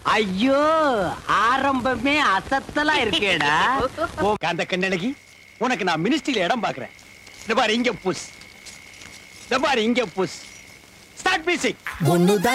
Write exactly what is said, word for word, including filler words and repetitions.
ஐயோ ஆரம்பமே அசத்தலா இருக்கேடா. அந்த கண்ணழகி உனக்கு நான் மினிஸ்ட்ரியில இடம் பாக்குறேன். இந்த பாரு இங்க புஷ், இந்த பாரு இங்க புஷ். Start music. ஒண்ணுதான்